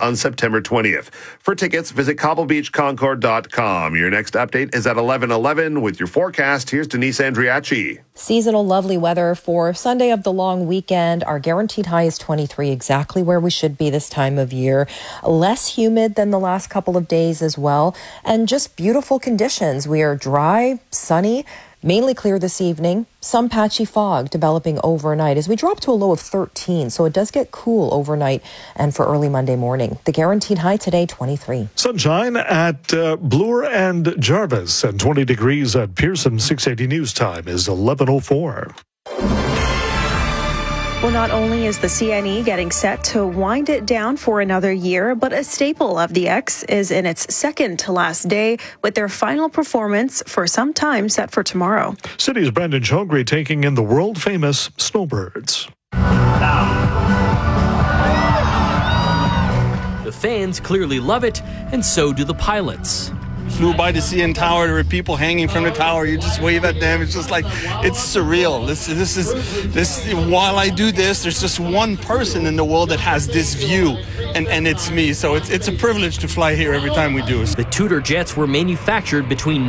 on September 20th. For tickets, visit cobblebeachconcord.com. Your next update is at 11:11 with your forecast. Here's Denise Andriachi. Seasonal lovely weather for Sunday of the long weekend. Our guaranteed high is 23, exactly where we should be this time of year. Less humid than the last couple of days as well. And just beautiful conditions. We are dry, sunny, mainly clear this evening. Some patchy fog developing overnight as we drop to a low of 13. So it does get cool overnight and for early Monday morning. The guaranteed high today, 23. Sunshine at Bloor and Jarvis and 20 degrees at Pearson. 680 News Time is 11:04. Well, not only is the CNE getting set to wind it down for another year, but a staple of the X is in its second to last day with their final performance for some time set for tomorrow. City's Brendan Chogri taking in the world-famous Snowbirds. The fans clearly love it, and so do the pilots. Flew by the CN Tower. There were people hanging from the tower. You just wave at them. It's just like, it's surreal. This. While I do this, there's just one person in the world that has this view, and it's me. So it's a privilege to fly here every time we do it. The Tudor jets were manufactured between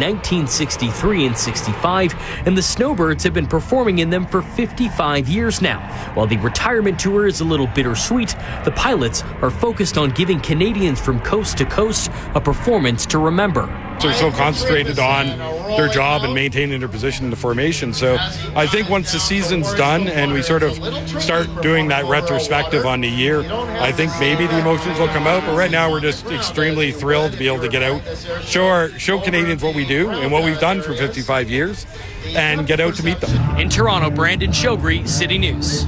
1963 and 65, and the Snowbirds have been performing in them for 55 years now. While the retirement tour is a little bittersweet, the pilots are focused on giving Canadians from coast to coast a performance to remember. They're so concentrated on their job and maintaining their position in the formation. So I think once the season's done and we sort of start doing that retrospective on the year, I think maybe the emotions will come out. But right now we're just extremely thrilled to be able to get out, show Canadians what we do and what we've done for 55 years and get out to meet them. In Toronto, Brandon Chogri, City News.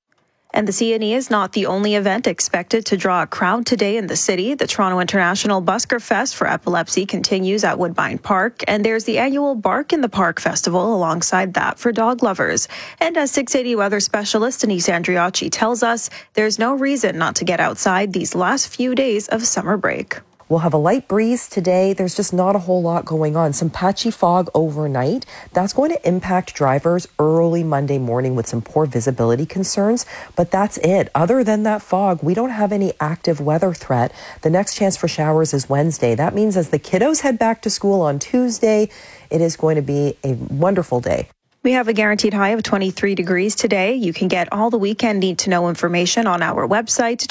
And the CNE is not the only event expected to draw a crowd today in the city. The Toronto International Busker Fest for Epilepsy continues at Woodbine Park, and there's the annual Bark in the Park Festival alongside that for dog lovers. And as 680 weather specialist Denise Andriachi tells us, there's no reason not to get outside these last few days of summer break. We'll have a light breeze today. There's just not a whole lot going on. Some patchy fog overnight. That's going to impact drivers early Monday morning with some poor visibility concerns. But that's it. Other than that fog, we don't have any active weather threat. The next chance for showers is Wednesday. That means as the kiddos head back to school on Tuesday, it is going to be a wonderful day. We have a guaranteed high of 23 degrees today. You can get all the weekend need-to-know information on our website,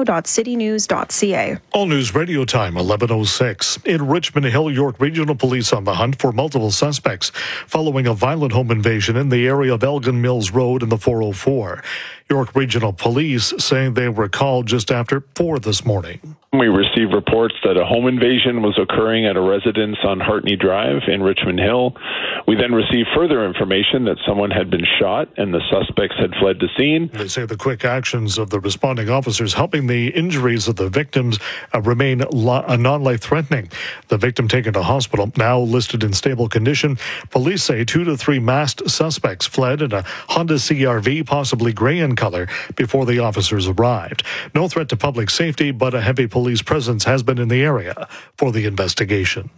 toronto.citynews.ca. All news radio time, 11:06. In Richmond Hill, York Regional Police on the hunt for multiple suspects following a violent home invasion in the area of Elgin Mills Road and the 404. York Regional Police saying they were called just after 4 this morning. We received reports that a home invasion was occurring at a residence on Hartney Drive in Richmond Hill. We then received further information that someone had been shot and the suspects had fled the scene. They say the quick actions of the responding officers helping the injuries of the victims remain non-life-threatening. The victim taken to hospital, now listed in stable condition. Police say 2 to 3 masked suspects fled in a Honda CR-V, possibly gray in color, before the officers arrived. No threat to public safety, but a heavy police presence has been in the area for the investigation.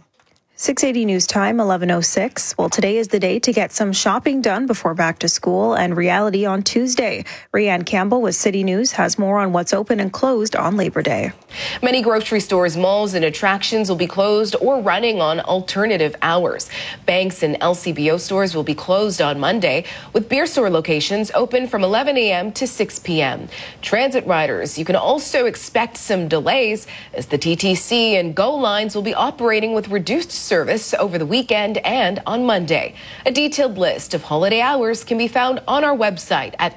680 News Time, 11:06. Well, today is the day to get some shopping done before back to school and reality on Tuesday. Rianne Campbell with City News has more on what's open and closed on Labor Day. Many grocery stores, malls, and attractions will be closed or running on alternative hours. Banks and LCBO stores will be closed on Monday, with beer store locations open from 11 a.m. to 6 p.m. Transit riders, you can also expect some delays as the TTC and GO lines will be operating with reduced service over the weekend and on Monday. A detailed list of holiday hours can be found on our website at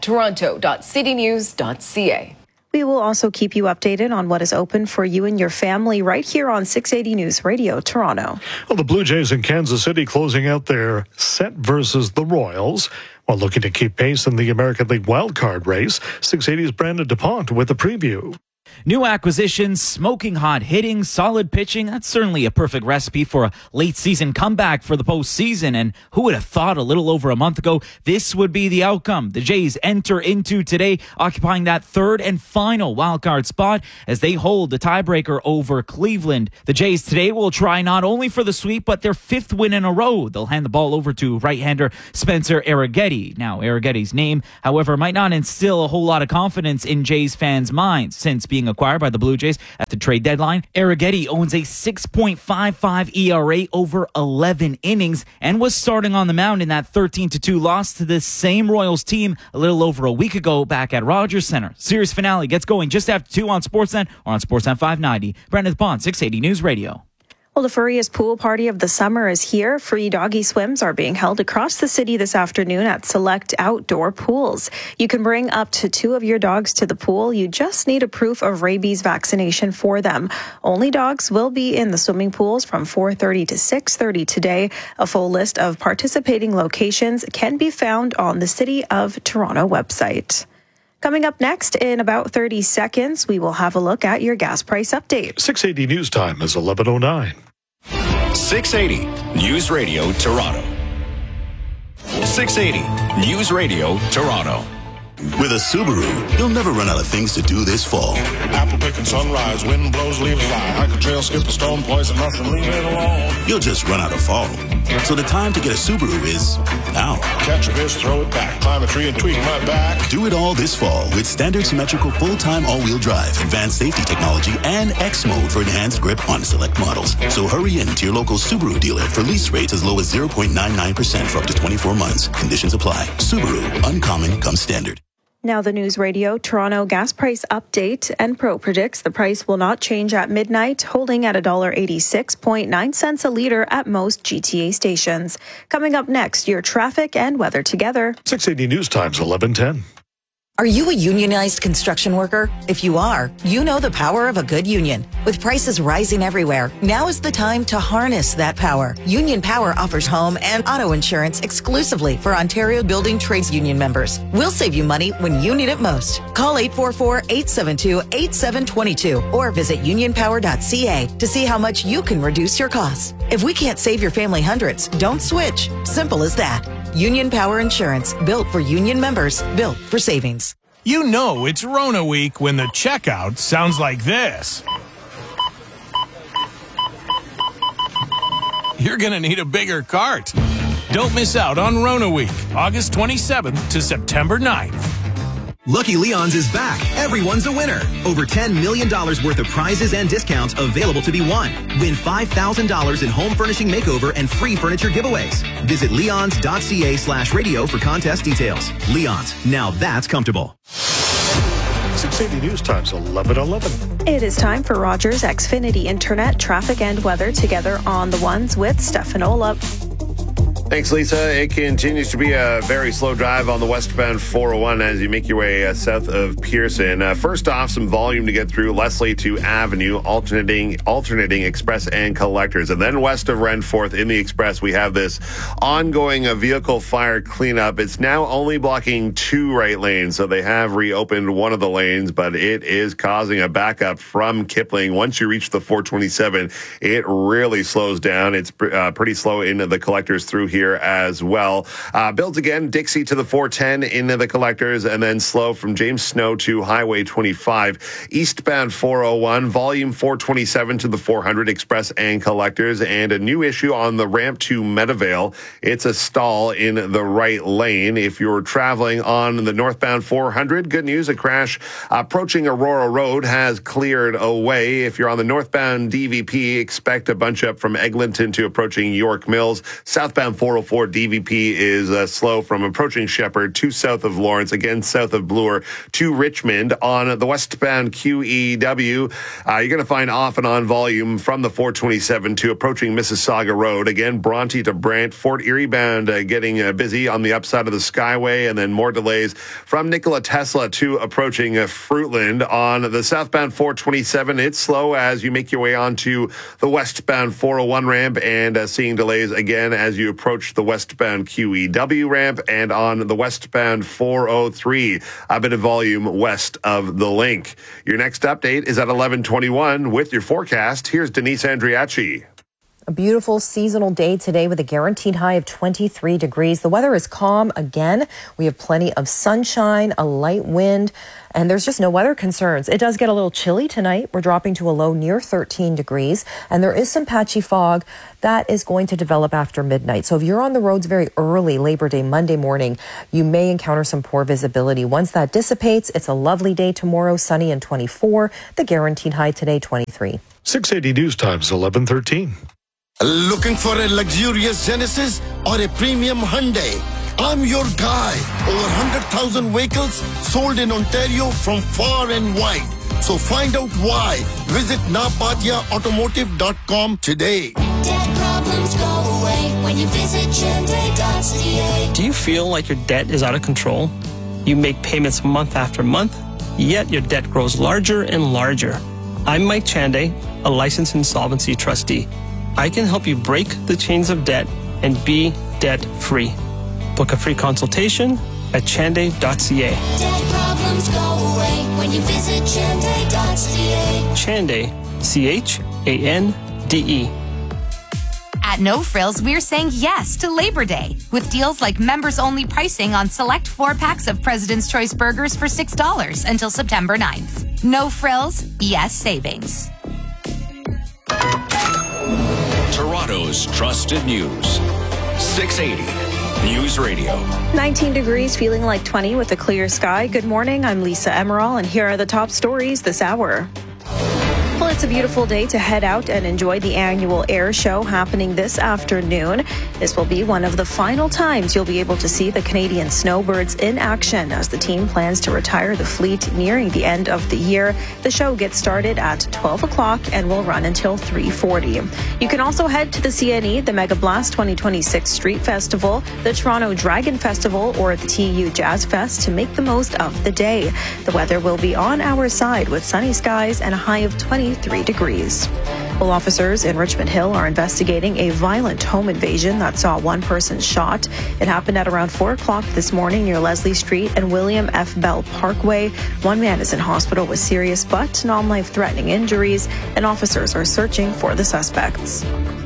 toronto.citynews.ca. We will also keep you updated on what is open for you and your family right here on 680 News Radio Toronto. Well, the Blue Jays in Kansas City closing out their set versus the Royals while looking to keep pace in the American League wildcard race. 680's Brandon DuPont with the preview. New acquisitions, smoking hot hitting, solid pitching. That's certainly a perfect recipe for a late season comeback for the postseason. And who would have thought a little over a month ago this would be the outcome? The Jays enter into today occupying that third and final wildcard spot as they hold the tiebreaker over Cleveland. The Jays today will try not only for the sweep, but their 5th win in a row. They'll hand the ball over to right-hander Spencer Arrighetti. Now, Arrighetti's name, however, might not instill a whole lot of confidence in Jays fans' minds since being being acquired by the Blue Jays at the trade deadline. Arrighetti owns a 6.55 ERA over 11 innings and was starting on the mound in that 13-2 loss to the same Royals team a little over a week ago back at Rogers Center. Series finale gets going just after 2 on Sportsnet or on Sportsnet 590. Brandon Bond, 680 News Radio. Well, the furriest pool party of the summer is here. Free doggy swims are being held across the city this afternoon at select outdoor pools. You can bring up to 2 of your dogs to the pool. You just need a proof of rabies vaccination for them. Only dogs will be in the swimming pools from 4:30 to 6:30 today. A full list of participating locations can be found on the City of Toronto website. Coming up next in about 30 seconds, we will have a look at your gas price update. 680 News Time is 11:09. 680 News Radio Toronto. 680 News Radio Toronto. With a Subaru, you'll never run out of things to do this fall. Apple picking sunrise, wind blows, leaves fly. Hike a trail, skip a stone, poison nothing, leave it alone. You'll just run out of fall. So the time to get a Subaru is now. Catch a fish, throw it back, climb a tree and tweak my back. Do it all this fall with standard symmetrical full-time all-wheel drive, advanced safety technology, and X mode for enhanced grip on select models. So hurry in to your local Subaru dealer for lease rates as low as 0.99% for up to 24 months. Conditions apply. Subaru, uncommon comes standard. Now the News Radio Toronto gas price update. Enpro predicts the price will not change at midnight, holding at $1.86.9 a liter at most GTA stations. Coming up next, your traffic and weather together. 680 News Time's 11:10. Are you a unionized construction worker? If you are, you know the power of a good union. With prices rising everywhere, now is the time to harness that power. Union Power offers home and auto insurance exclusively for Ontario Building Trades Union members. We'll save you money when you need it most. Call 844-872-8722 or visit unionpower.ca to see how much you can reduce your costs. If we can't save your family hundreds, don't switch. Simple as that. Union Power Insurance, built for union members, built for savings. You know it's Rona week when the checkout sounds like this. You're going to need a bigger cart. Don't miss out on Rona week, August 27th to September 9th. Lucky Leon's is back. Everyone's a winner. Over $10 million worth of prizes and discounts available to be won. Win $5,000 in home furnishing makeover and free furniture giveaways. Visit leons.ca/radio for contest details. Leon's, now that's comfortable. 680 News Time's 11:11. It is time for Rogers Xfinity Internet traffic and weather together on the ones with Stefan Olaf. Thanks, Lisa. It continues to be a very slow drive on the westbound 401 as you make your way south of Pearson. First off, some volume to get through Leslie to Avenue, alternating express and collectors. And then west of Renforth in the express, we have this ongoing vehicle fire cleanup. It's now only blocking 2 right lanes, so they have reopened one of the lanes, but it is causing a backup from Kipling. Once you reach the 427, it really slows down. It's pretty slow in the collectors through here as well. Builds again, Dixie to the 410 into the collectors, and then slow from James Snow to Highway 25. Eastbound 401, volume 427 to the 400 express and collectors, and a new issue on the ramp to Meadowvale. It's a stall in the right lane. If you're traveling on the northbound 400, good news, a crash approaching Aurora Road has cleared away. If you're on the northbound DVP, expect a bunch up from Eglinton to approaching York Mills. Southbound 404 DVP is slow from approaching Shepherd to south of Lawrence, again south of Bloor to Richmond. On the westbound QEW, you're going to find off and on volume from the 427 to approaching Mississauga Road. Again, Bronte to Brant, Fort Erie bound getting busy on the upside of the Skyway, and then more delays from Nikola Tesla to approaching Fruitland. On the southbound 427, it's slow as you make your way onto the westbound 401 ramp, and seeing delays again as you approach the westbound QEW ramp, and on the westbound 403, a bit of volume west of the link. Your next update is at 11:21 with your forecast. Here's Denise Andriachi. A beautiful seasonal day today with a guaranteed high of 23 degrees. The weather is calm again. We have plenty of sunshine, a light wind, and there's just no weather concerns. It does get a little chilly tonight. We're dropping to a low near 13 degrees, and there is some patchy fog that is going to develop after midnight. So if you're on the roads very early Labor Day, Monday morning, you may encounter some poor visibility. Once that dissipates, it's a lovely day tomorrow, sunny and 24. The guaranteed high today, 23. 680 News Times, 11:13. Looking for a luxurious Genesis or a premium Hyundai? I'm your guy. Over 100,000 vehicles sold in Ontario from far and wide. So find out why. Visit napatiaautomotive.com today. Debt problems go away when you visit Hyundai.ca. Do you feel like your debt is out of control? You make payments month after month, yet your debt grows larger and larger. I'm Mike Chanday, a licensed insolvency trustee. I can help you break the chains of debt and be debt-free. Book a free consultation at chanday.ca. Debt problems go away when you visit Chanday.ca. Chanday, C-H-A-N-D-E. At No Frills, we're saying yes to Labor Day with deals like members-only pricing on select 4-packs of President's Choice burgers for $6 until September 9th. No Frills, yes savings. Toronto's trusted news. 680 News Radio. 19 degrees, feeling like 20 with a clear sky. Good morning. I'm Lisa Emerald, and here are the top stories this hour. Well, it's a beautiful day to head out and enjoy the annual air show happening this afternoon. This will be one of the final times you'll be able to see the Canadian snowbirds in action as the team plans to retire the fleet nearing the end of the year. The show gets started at 12 o'clock and will run until 3:40. You can also head to the CNE, the Mega Blast 2026 Street Festival, the Toronto Dragon Festival, or the TU Jazz Fest to make the most of the day. The weather will be on our side with sunny skies and a high of 23 degrees. Well, officers in Richmond Hill are investigating a violent home invasion that saw one person shot. It happened at around 4 o'clock this morning near Leslie Street and William F. Bell Parkway. One man is in hospital with serious but non-life-threatening injuries, and officers are searching for the suspects.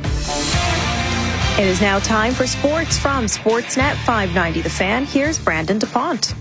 It is now time for sports from Sportsnet 590 The Fan. Here's Brandon DuPont.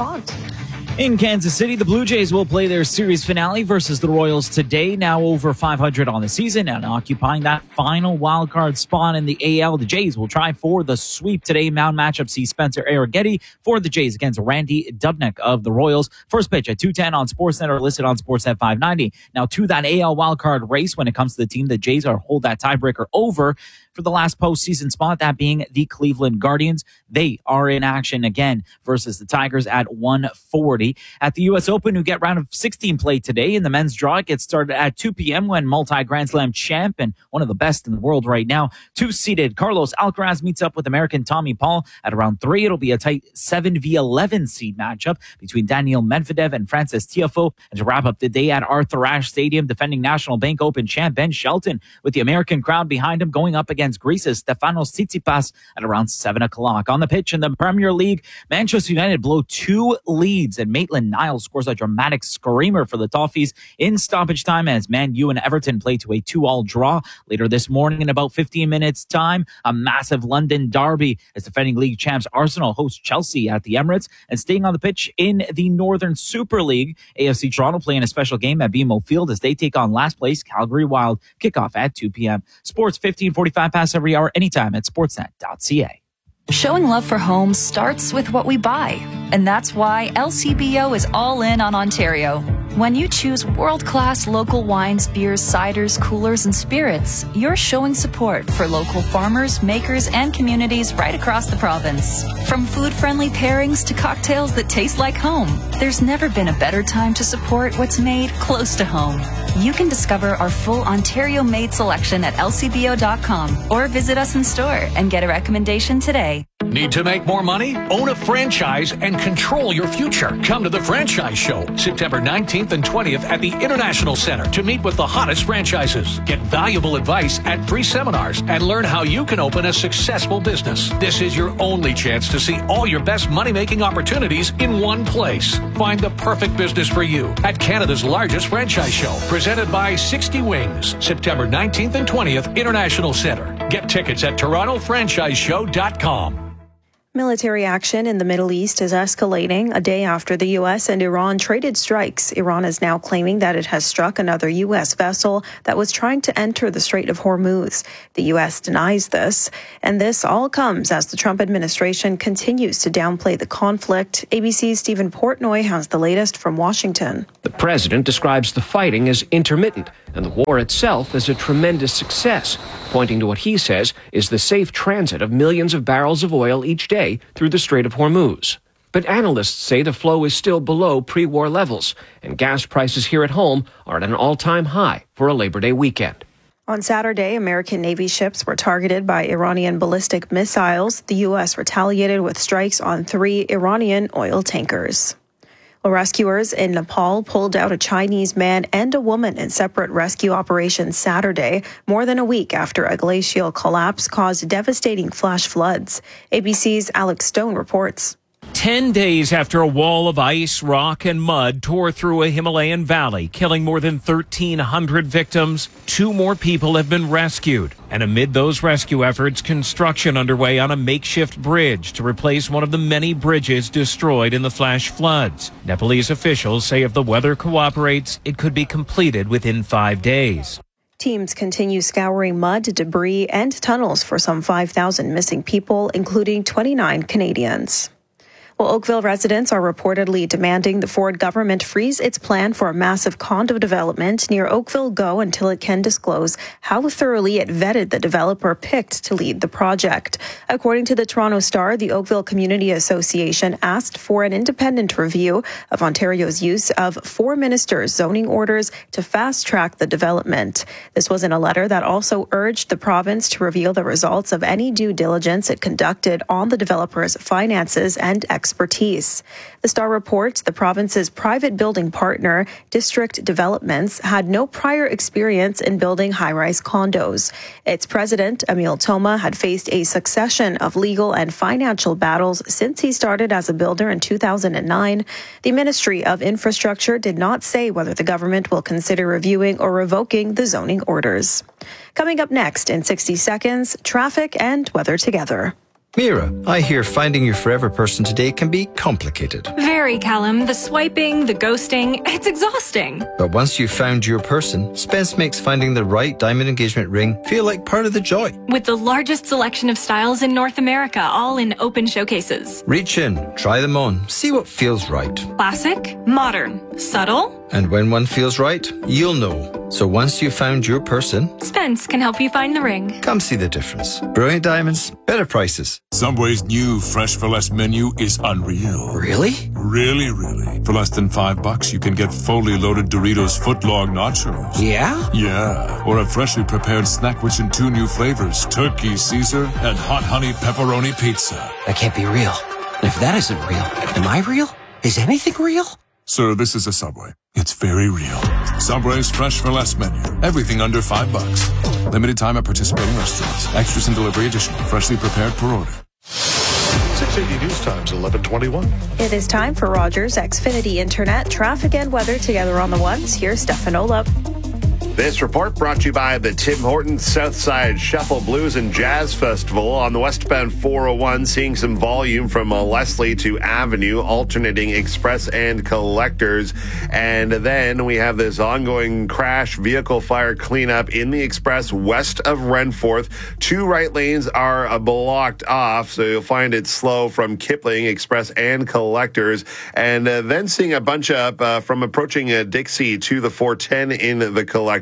In Kansas City, the Blue Jays will play their series finale versus the Royals today, now over 500 on the season and occupying that final wildcard spot in the AL. The Jays will try for the sweep today. Mound matchup sees Spencer Arrighetti for the Jays against Randy Dubnyk of the Royals. First pitch at 2:10 on Sportsnet or listed on Sportsnet 590. Now to that AL wildcard race when it comes to the team the Jays are hold that tiebreaker over for the last postseason spot, that being the Cleveland Guardians. They are in action again versus the Tigers at 1:40. At the U.S. Open, who get round of 16 play today in the men's draw, it gets started at 2 p.m. when multi-Grand Slam champ and one of the best in the world right now, 2-seeded Carlos Alcaraz meets up with American Tommy Paul at around 3. It'll be a tight 7v11 seed matchup between Daniil Medvedev and Frances Tiafoe. And to wrap up the day at Arthur Ashe Stadium, defending National Bank Open champ Ben Shelton with the American crowd behind him going up against Greece's Stefanos Tsitsipas at around 7 o'clock. On the pitch in the Premier League, Manchester United blow 2 leads and Maitland-Niles scores a dramatic screamer for the Toffees in stoppage time as Man U and Everton play to a 2-2 draw. Later this morning in about 15 minutes time, a massive London derby as defending league champs Arsenal host Chelsea at the Emirates. And staying on the pitch in the Northern Super League, AFC Toronto playing a special game at BMO Field as they take on last place Calgary Wild. Kickoff at 2 p.m. Sports 15:45 pass every hour anytime at sportsnet.ca. Showing love for homes starts with what we buy. And that's why LCBO is all in on Ontario. When you choose world-class local wines, beers, ciders, coolers, and spirits, you're showing support for local farmers, makers, and communities right across the province. From food-friendly pairings to cocktails that taste like home, there's never been a better time to support what's made close to home. You can discover our full Ontario-made selection at lcbo.com or visit us in store and get a recommendation today. Need to make more money? Own a franchise and control your future. Come to the Franchise Show, September 19th 19th and 20th at the International Center to meet with the hottest franchises. Get valuable advice and free seminars and learn how you can open a successful business. This is your only chance to see all your best money-making opportunities in one place. Find the perfect business for you at Canada's largest franchise show, presented by 60 Wings, September 19th and 20th, International Center. Get tickets at TorontoFranchiseShow.com. Military action in the Middle East is escalating a day after the U.S. and Iran traded strikes. Iran is now claiming that it has struck another U.S. vessel that was trying to enter the Strait of Hormuz. The U.S. denies this, and this all comes as the Trump administration continues to downplay the conflict. ABC's Stephen Portnoy has the latest from Washington. The president describes the fighting as intermittent and the war itself as a tremendous success, pointing to what he says is the safe transit of millions of barrels of oil each day through the Strait of Hormuz. But analysts say the flow is still below pre-war levels, and gas prices here at home are at an all-time high for a Labor Day weekend. On Saturday, American Navy ships were targeted by Iranian ballistic missiles. The U.S. retaliated with strikes on 3 Iranian oil tankers. Rescuers in Nepal pulled out a Chinese man and a woman in separate rescue operations Saturday, more than a week after a glacial collapse caused devastating flash floods. ABC's Alex Stone reports. 10 days after a wall of ice, rock, and mud tore through a Himalayan valley, killing more than 1,300 victims, 2 more people have been rescued. And amid those rescue efforts, construction underway on a makeshift bridge to replace one of the many bridges destroyed in the flash floods. Nepalese officials say if the weather cooperates, it could be completed within 5 days. Teams continue scouring mud, debris, and tunnels for some 5,000 missing people, including 29 Canadians. Well, Oakville residents are reportedly demanding the Ford government freeze its plan for a massive condo development near Oakville Go until it can disclose how thoroughly it vetted the developer picked to lead the project. According to the Toronto Star, the Oakville Community Association asked for an independent review of Ontario's use of 4 ministers' zoning orders to fast-track the development. This was in a letter that also urged the province to reveal the results of any due diligence it conducted on the developer's finances and expertise. The Star reports the province's private building partner, District Developments, had no prior experience in building high-rise condos. Its president, Emil Toma, had faced a succession of legal and financial battles since he started as a builder in 2009. The Ministry of Infrastructure did not say whether the government will consider reviewing or revoking the zoning orders. Coming up next in 60 seconds, traffic and weather together. Mira, I hear finding your forever person today can be complicated. Very, Callum. The swiping, the ghosting, it's exhausting. But once you've found your person, Spence makes finding the right diamond engagement ring feel like part of the joy. With the largest selection of styles in North America, all in open showcases. Reach in, try them on, see what feels right. Classic, modern, subtle. And when one feels right, you'll know. So once you've found your person, Spence can help you find the ring. Come see the difference. Brilliant diamonds, better prices. Subway's new Fresh for Less menu is unreal. Really? Really, really. For less than $5, you can get fully loaded Doritos footlong nachos. Yeah? Yeah. Or a freshly prepared snack rich in 2 new flavors, turkey Caesar and hot honey pepperoni pizza. That can't be real. And if that isn't real, am I real? Is anything real? Sir, this is a Subway. It's very real. Subway's Fresh for Less menu. Everything under $5. Limited time at participating restaurants. Extras and delivery additional. Freshly prepared per order. 680 News Times, 11:21. It is time for Rogers Xfinity Internet. Traffic and weather together on the ones. Here's Stefan Olaf. This report brought to you by the Tim Hortons Southside Shuffle Blues and Jazz Festival on the westbound 401, seeing some volume from Leslie to Avenue, alternating express and collectors. And then we have this ongoing crash vehicle fire cleanup in the express west of Renforth. 2 right lanes are blocked off, so you'll find it slow from Kipling, express and collectors. And then seeing a bunch up from approaching Dixie to the 410 in the collector.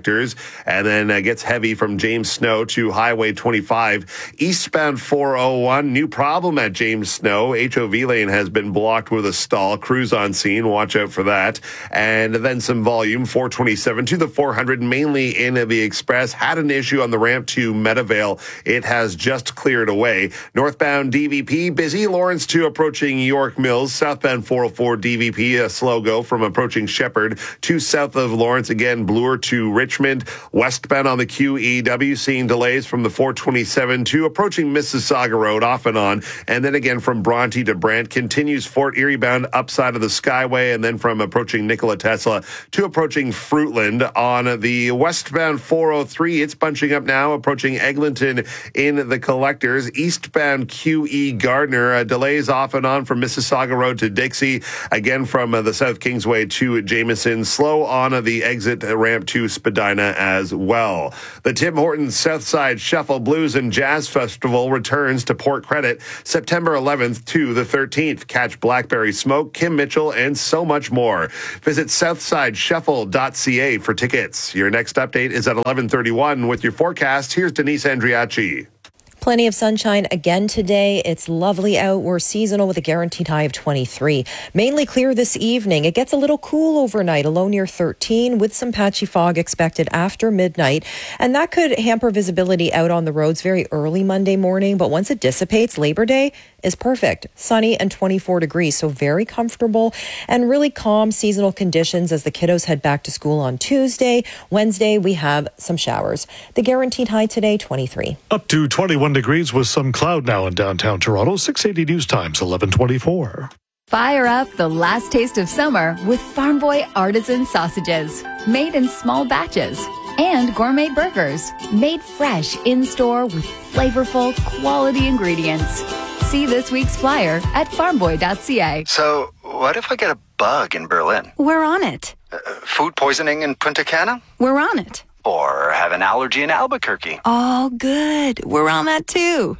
collectors, and then gets heavy from James Snow to Highway 25. Eastbound 401, new problem at James Snow. HOV lane has been blocked with a stall. Crews on scene. Watch out for that. And then some volume, 427 to the 400, mainly in the Express. Had an issue on the ramp to Meadowvale. It has just cleared away. Northbound DVP, busy. Lawrence to approaching York Mills. Southbound 404 DVP, a slow go from approaching Shepherd to south of Lawrence. Again, Bloor to Richmond. Westbound on the QEW, seeing delays from the 427 to approaching Mississauga Road, off and on. And then again from Bronte to Brant. Continues Fort Erie bound upside of the Skyway, and then from approaching Nikola Tesla to approaching Fruitland. On the westbound 403, it's bunching up now, approaching Eglinton in the collectors. Eastbound QE Gardner, delays off and on from Mississauga Road to Dixie. Again from the South Kingsway to Jameson. Slow on the exit ramp to Spadina as well. The Tim Hortons Southside Shuffle Blues and Jazz Festival returns to Port Credit September 11th to the 13th. Catch Blackberry Smoke, Kim Mitchell, and so much more. Visit southsideshuffle.ca for tickets. Your next update is at 11:31 with your forecast. Here's Denise Andriachi. Plenty of sunshine again today. It's lovely out. We're seasonal with a guaranteed high of 23. Mainly clear this evening. It gets a little cool overnight, a low near 13, with some patchy fog expected after midnight. And that could hamper visibility out on the roads very early Monday morning. But once it dissipates, Labor Day is perfect. Sunny and 24 degrees. So very comfortable and really calm seasonal conditions as the kiddos head back to school on Tuesday. Wednesday, we have some showers. The guaranteed high today, 23. Up to 21 degrees with some cloud now in downtown Toronto. 680 News Times, 11:24. Fire up the last taste of summer with Farm Boy artisan sausages, made in small batches, and gourmet burgers, made fresh in-store with flavorful, quality ingredients. See this week's flyer at farmboy.ca. So, what if I get a bug in Berlin? We're on it. Food poisoning in Punta Cana? We're on it. Or have an allergy in Albuquerque? Oh, good. We're on that too.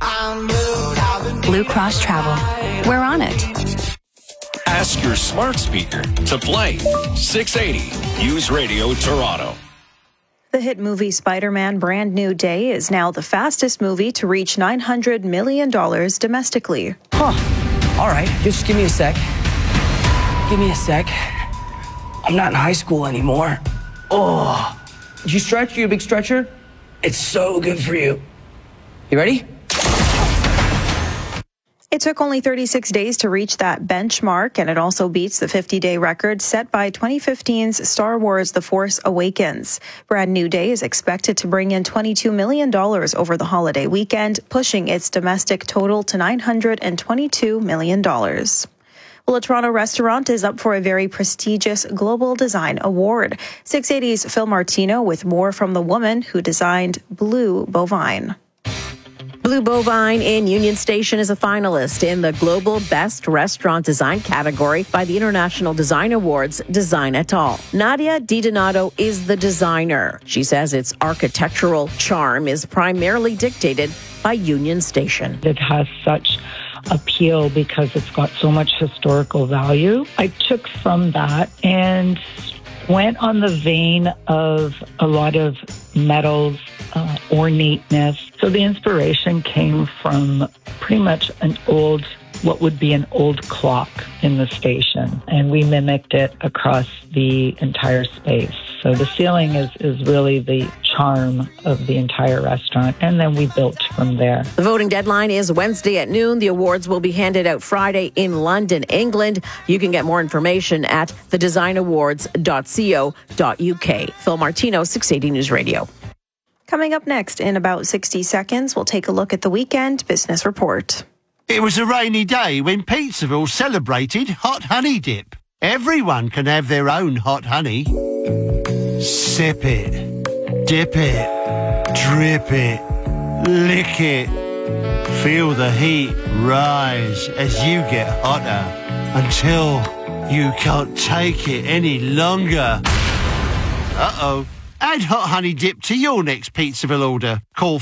Blue Cross Travel. We're on it. Ask your smart speaker to play 680 News Radio Toronto. The hit movie Spider-Man Brand New Day is now the fastest movie to reach $900 million domestically. All right, just give me a sec. Give me a sec. I'm not in high school anymore. Oh, did you stretch? You a big stretcher? It's so good for you. You ready? It took only 36 days to reach that benchmark, and it also beats the 50-day record set by 2015's Star Wars The Force Awakens. Brand New Day is expected to bring in $22 million over the holiday weekend, pushing its domestic total to $922 million. Well, a Toronto restaurant is up for a very prestigious Global Design Award. 680's Phil Martino with more from the woman who designed Blue Bovine. Blue Bovine in Union Station is a finalist in the Global Best Restaurant Design category by the International Design Awards Design et al. Nadia DiDonato is the designer. She says its architectural charm is primarily dictated by Union Station. It has such appeal because it's got so much historical value. I took from that and went on the vein of a lot of metals, ornateness. So the inspiration came from pretty much what would be an old clock in the station. And we mimicked it across the entire space. So the ceiling is really the charm of the entire restaurant. And then we built from there. The voting deadline is Wednesday at noon. The awards will be handed out Friday in London, England. You can get more information at thedesignawards.co.uk. Phil Martino, 680 News Radio. Coming up next in about 60 seconds, we'll take a look at the weekend business report. It was a rainy day when Pizzaville celebrated Hot Honey Dip. Everyone can have their own hot honey. Sip it, dip it, drip it, lick it. Feel the heat rise as you get hotter until you can't take it any longer. Uh-oh. Add hot honey dip to your next Pizzaville order. Call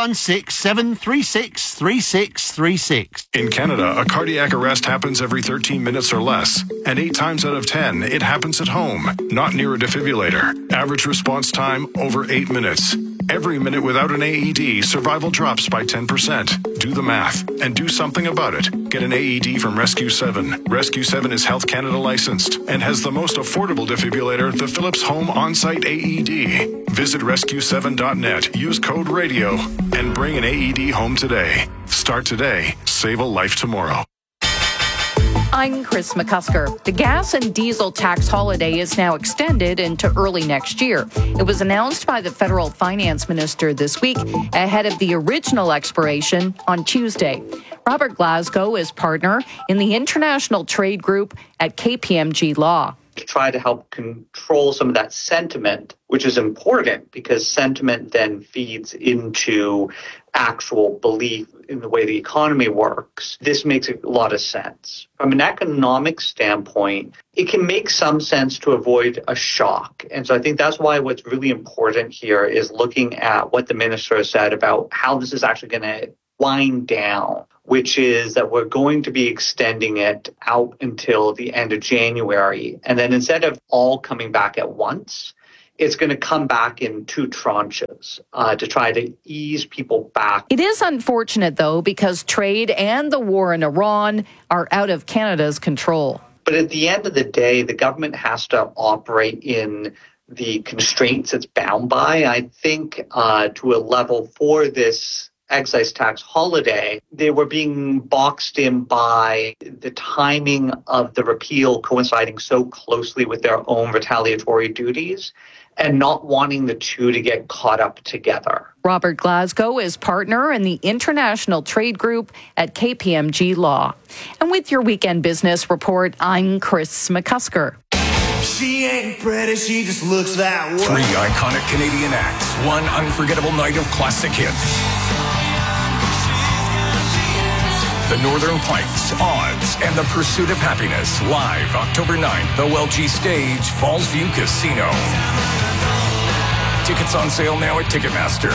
416-736-3636. In Canada, a cardiac arrest happens every 13 minutes or less. And 8 times out of 10, it happens at home, not near a defibrillator. Average response time, over 8 minutes. Every minute without an AED, survival drops by 10%. Do the math and do something about it. Get an AED from Rescue 7. Rescue 7 is Health Canada licensed and has the most affordable defibrillator, the Philips Home On-Site AED. Visit rescue7.net, use code RADIO, and bring an AED home today. Start today. Save a life tomorrow. I'm Chris McCusker. The gas and diesel tax holiday is now extended into early next year. It was announced by the federal finance minister this week ahead of the original expiration on Tuesday. Robert Glasgow is partner in the international trade group at KPMG Law. To try to help control some of that sentiment, which is important because sentiment then feeds into actual belief in the way the economy works. This makes a lot of sense. From an economic standpoint, it can make some sense to avoid a shock. And so I think that's why what's really important here is looking at what the minister has said about how this is actually going to wind down, which is that we're going to be extending it out until the end of January. And then instead of all coming back at once, it's going to come back in 2 tranches to try to ease people back. It is unfortunate, though, because trade and the war in Iran are out of Canada's control. But at the end of the day, the government has to operate in the constraints it's bound by. I think to a level for this excise tax holiday, they were being boxed in by the timing of the repeal coinciding so closely with their own retaliatory duties and not wanting the two to get caught up together. Robert Glasgow is partner in the international trade group at KPMG Law. And with your weekend business report, I'm Chris McCusker. She ain't pretty, she just looks that way. 3 iconic Canadian acts, 1 unforgettable night of classic hits. The Northern Pikes, Odds, and the Pursuit of Happiness, live October 9th, the OLG Stage, Fallsview Casino. Tickets on sale now at Ticketmaster.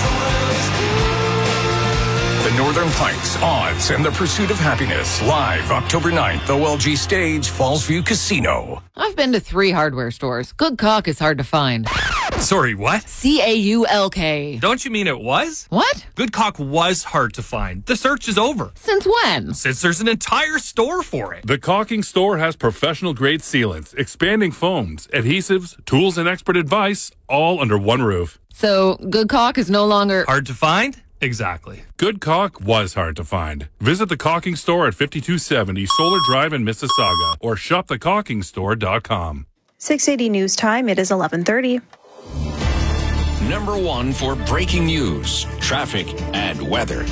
The Northern Pikes, Odds, and the Pursuit of Happiness, live October 9th, the OLG Stage, Fallsview Casino. I've been to 3 hardware stores. Good caulk is hard to find. Sorry, what? CAULK. Don't you mean it was? What? Good caulk was hard to find. The search is over. Since when? Since there's an entire store for it. The Caulking Store has professional-grade sealants, expanding foams, adhesives, tools, and expert advice, all under one roof. So, good caulk is no longer... hard to find? Exactly. Good caulk was hard to find. Visit the Caulking Store at 5270 Solar Drive in Mississauga or shopthecaulkingstore.com. 680 News Time, it is 11:30. Number 1 for breaking news, traffic, and weather.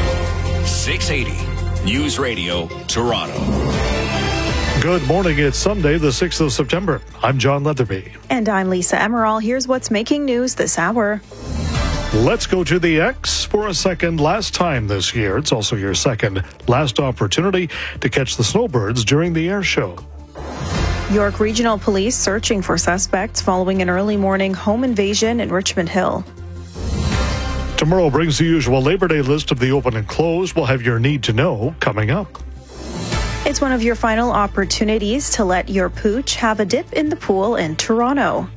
680 News Radio, Toronto. Good morning. It's Sunday, the 6th of September. I'm John Leatherby. And I'm Lisa Emerald. Here's what's making news this hour. Let's go to the X for a second last time this year. It's also your second last opportunity to catch the snowbirds during the air show. York Regional Police searching for suspects following an early morning home invasion in Richmond Hill. Tomorrow brings the usual Labor Day list of the open and closed. We'll have your need to know coming up. It's one of your final opportunities to let your pooch have a dip in the pool in Toronto.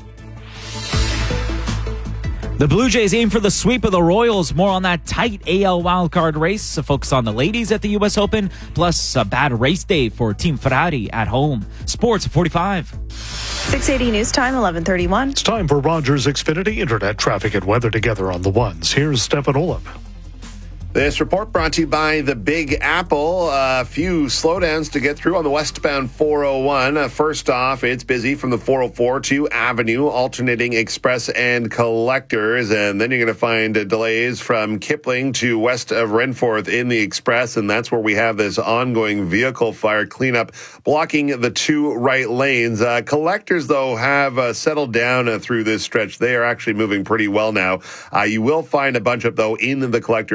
The Blue Jays aim for the sweep of the Royals. More on that tight AL wildcard race. A focus on the ladies at the U.S. Open, plus a bad race day for Team Ferrari at home. Sports 45. 680 News Time, 11:31. It's time for Rogers Xfinity Internet traffic and weather together on the ones. Here's Stefan Olip. This report brought to you by the Big Apple. A few slowdowns to get through on the westbound 401. First off, it's busy from the 404 to Avenue, alternating express and collectors. And then you're going to find delays from Kipling to west of Renforth in the express. And that's where we have this ongoing vehicle fire cleanup blocking the 2 right lanes. Collectors, though, have settled down through this stretch. They are actually moving pretty well now. You will find a bunch up, though, in the collectors after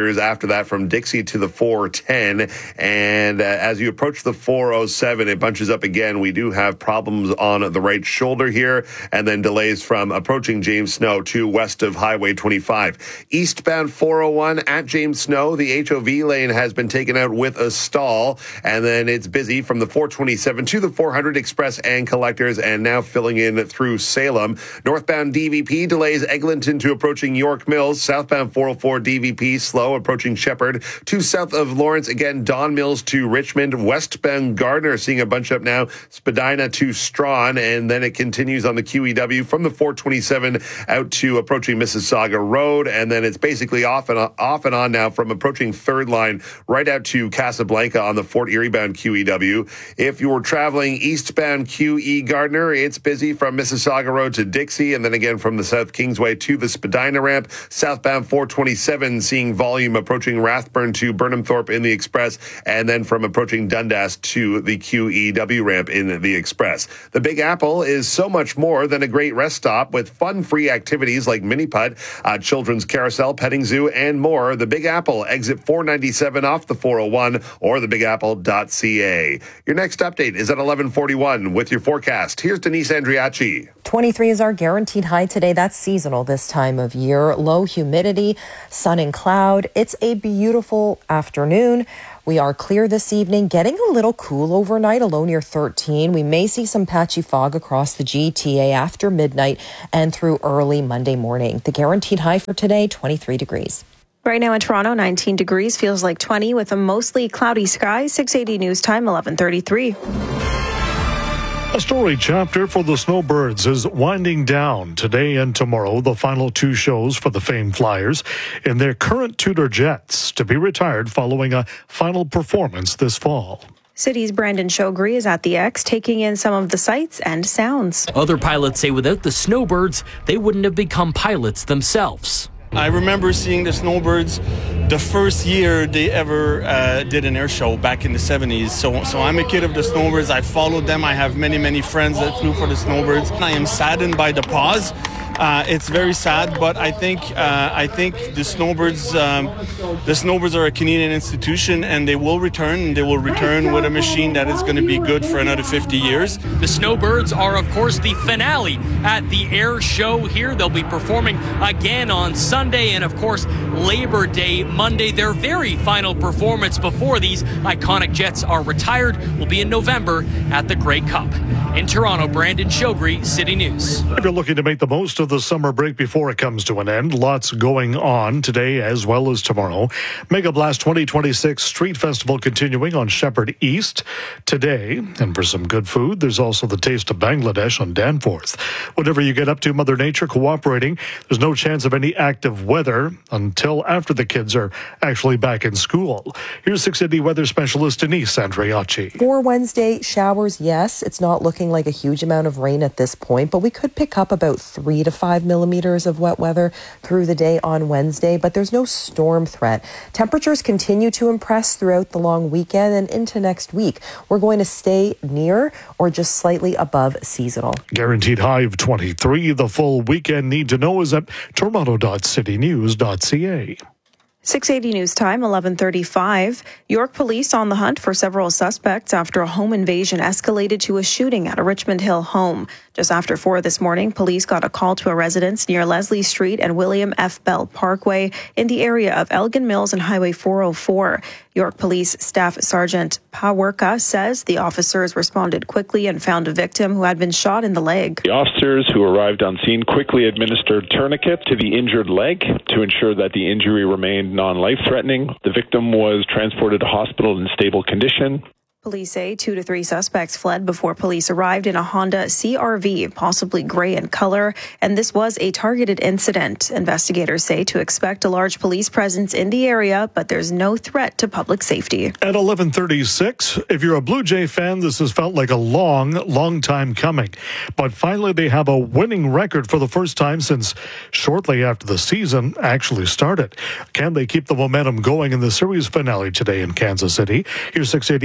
after that from Dixie to the 410. And as you approach the 407, it bunches up again. We do have problems on the right shoulder here, and then delays from approaching James Snow to west of Highway 25. Eastbound 401 at James Snow, the HOV lane has been taken out with a stall, and then it's busy from the 427 to the 400 Express and Collectors, and now filling in through Salem. Northbound DVP delays Eglinton to approaching York Mills. Southbound 404 DVP slow approaching Shepherd to south of Lawrence. Again, Don Mills to Richmond. Westbound Gardner seeing a bunch up now. Spadina to Strawn, and then it continues on the QEW from the 427 out to approaching Mississauga Road, and then it's basically off and on now from approaching Third Line right out to Casablanca on the Fort Erie bound QEW. If you're traveling eastbound QE Gardner, it's busy from Mississauga Road to Dixie, and then again from the South Kingsway to the Spadina ramp. Southbound 427 seeing volume approaching Rathburn to Burnhamthorpe in the Express, and then from approaching Dundas to the QEW ramp in the Express. The Big Apple is so much more than a great rest stop with fun-free activities like mini putt, children's carousel, petting zoo, and more. The Big Apple, exit 497 off the 401 or thebigapple.ca. Your next update is at 11:41 with your forecast. Here's Denise Andriachi. 23 is our guaranteed high today. That's seasonal this time of year. Low humidity, sun and cloud. It's a beautiful afternoon. We are clear this evening, getting a little cool overnight, a low near 13. We may see some patchy fog across the GTA after midnight and through early Monday morning. The guaranteed high for today, 23 degrees. Right now in Toronto, 19 degrees, feels like 20 with a mostly cloudy sky. 680 news time, 11:33. A storied chapter for the Snowbirds is winding down today and tomorrow, the final two shows for the famed Flyers in their current Tudor jets to be retired following a final performance this fall. City's Brandon Shogri is at the X, taking in some of the sights and sounds. Other pilots say without the Snowbirds, they wouldn't have become pilots themselves. I remember seeing the Snowbirds the first year they ever did an air show back in the 70s. So I'm a kid of the Snowbirds. I followed them. I have many friends that flew for the Snowbirds. I am saddened by the pause. It's very sad, but I think the Snowbirds are a Canadian institution, and they will return. And they will return with a machine that is going to be good for another 50 years. The Snowbirds are, of course, the finale at the air show here. They'll be performing again on Sunday, and of course, Labor Day Monday. Their very final performance before these iconic jets are retired will be in November at the Grey Cup. In Toronto, Brandon Shogri, City News. If you're looking to make the most of the summer break before it comes to an end, lots going on today as well as tomorrow. Mega Blast 2026 Street Festival continuing on Shepherd East today. And for some good food, there's also the Taste of Bangladesh on Danforth. Whatever you get up to, Mother Nature cooperating. There's no chance of any active weather until after the kids are actually back in school. Here's 680 weather specialist Denise Andriachi. For Wednesday, showers, yes. It's not looking like a huge amount of rain at this point, but we could pick up about 3 to 5 millimeters of wet weather through the day on Wednesday, but there's no storm threat. Temperatures continue to impress throughout the long weekend and into next week. We're going to stay near or just slightly above seasonal. Guaranteed high of 23. The full weekend need to know is at toronto.citynews.ca. 680 news time, 11:35. York police on the hunt for several suspects after a home invasion escalated to a shooting at a Richmond Hill home. Just after 4 this morning, police got a call to a residence near Leslie Street and William F. Bell Parkway in the area of Elgin Mills and Highway 404. York Police Staff Sergeant Pawerka says the officers responded quickly and found a victim who had been shot in the leg. The officers who arrived on scene quickly administered tourniquet to the injured leg to ensure that the injury remained non-life-threatening. The victim was transported to hospital in stable condition. Police say 2 to 3 suspects fled before police arrived in a Honda CR-V, possibly gray in color, and this was a targeted incident. Investigators say to expect a large police presence in the area, but there's no threat to public safety. At 11:36, if you're a Blue Jay fan, this has felt like a long time coming. But finally, they have a winning record for the first time since shortly after the season actually started. Can they keep the momentum going in the series finale today in Kansas City? Here's 680's Brad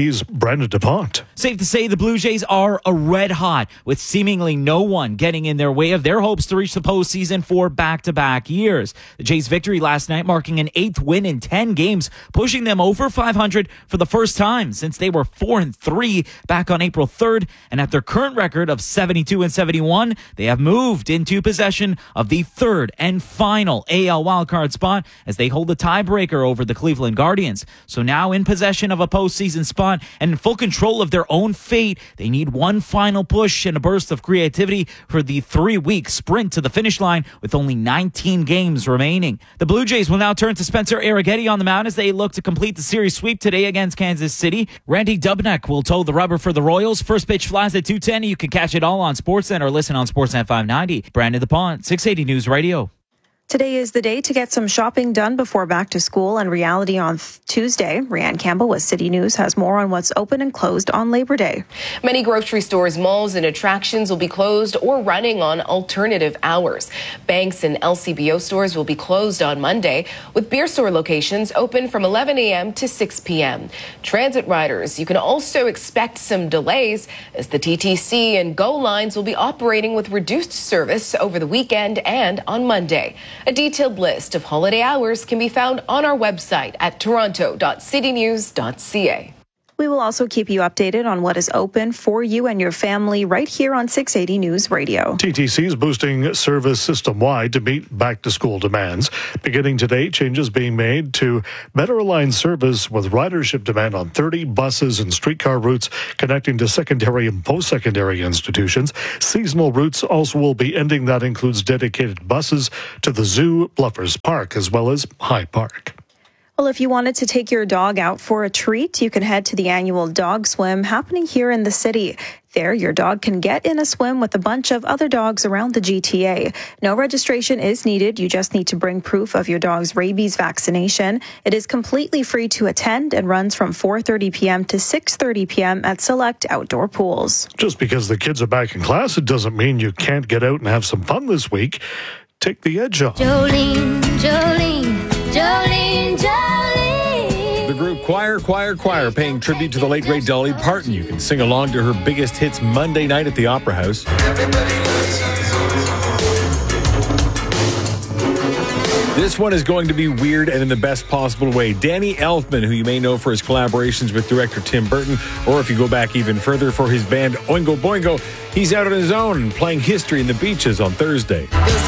Brandon DuPont. Safe to say the Blue Jays are a red hot, with seemingly no one getting in their way of their hopes to reach the postseason for back-to-back years. The Jays' victory last night marking an 8th win in 10 games, pushing them over 500 for the first time since they were 4-3 back on April 3rd. And at their current record of 72-71, they have moved into possession of the third and final AL wildcard spot as they hold the tiebreaker over the Cleveland Guardians. So now in possession of a postseason spot and in full control of their own fate, they need one final push and a burst of creativity for the 3-week sprint to the finish line with only 19 games remaining. The Blue Jays will now turn to Spencer Arrighetti on the mound as they look to complete the series sweep today against Kansas City. Randy Dubnyk will toe the rubber for the Royals. First pitch flies at 2:10. You can catch it all on Sportsnet or listen on Sportsnet 590. Brandon DuPont, 680 News Radio. Today is the day to get some shopping done before back to school and reality on Tuesday. Rianne Campbell with City News has more on what's open and closed on Labor Day. Many grocery stores, malls, and attractions will be closed or running on alternative hours. Banks and LCBO stores will be closed on Monday, with beer store locations open from 11 a.m. to 6 p.m. Transit riders, you can also expect some delays as the TTC and GO lines will be operating with reduced service over the weekend and on Monday. A detailed list of holiday hours can be found on our website at toronto.citynews.ca. We will also keep you updated on what is open for you and your family right here on 680 News Radio. TTC is boosting service system-wide to meet back-to-school demands. Beginning today, changes being made to better align service with ridership demand on 30 buses and streetcar routes connecting to secondary and post-secondary institutions. Seasonal routes also will be ending. That includes dedicated buses to the zoo, Bluffers Park, as well as High Park. Well, if you wanted to take your dog out for a treat, you can head to the annual dog swim happening here in the city. There, your dog can get in a swim with a bunch of other dogs around the GTA. No registration is needed. You just need to bring proof of your dog's rabies vaccination. It is completely free to attend and runs from 4:30 p.m. to 6:30 p.m. at select outdoor pools. Just because the kids are back in class, it doesn't mean you can't get out and have some fun this week. Take the edge off. Jolene, Jolene, Jolene, Jolene. The group Choir paying tribute to the late great Dolly Parton. You can sing along to her biggest hits Monday night at the Opera House. This one is going to be weird and in the best possible way. Danny Elfman, who you may know for his collaborations with director Tim Burton, or if you go back even further for his band Oingo Boingo, he's out on his own playing History in the Beaches on Thursday.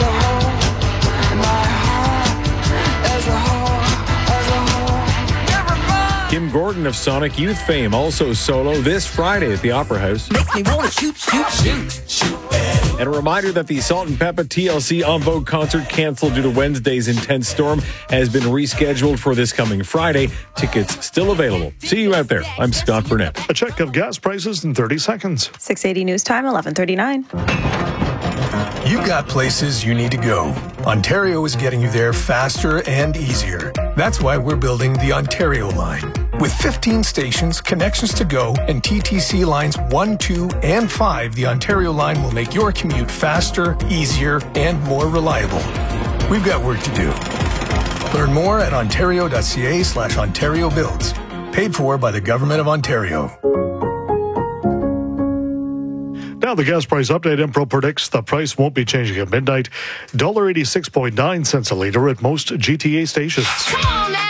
Kim Gordon of Sonic Youth fame, also solo this Friday at the Opera House. Makes me want to shoot. And a reminder that the Salt and Peppa TLC En Vogue concert canceled due to Wednesday's intense storm has been rescheduled for this coming Friday. Tickets still available. See you out there. I'm Scott Burnett. A check of gas prices in 30 seconds. 680 News Time, 11:39. You've got places you need to go. Ontario is getting you there faster and easier. That's why we're building the Ontario line. With 15 stations, connections to go, and TTC lines 1, 2, and 5, the Ontario line will make your commute faster, easier, and more reliable. We've got work to do. Learn more at ontario.ca/Ontario Builds. Paid for by the Government of Ontario. Now the gas price update. Impro predicts the price won't be changing at midnight. $1.86.9 a litre at most GTA stations.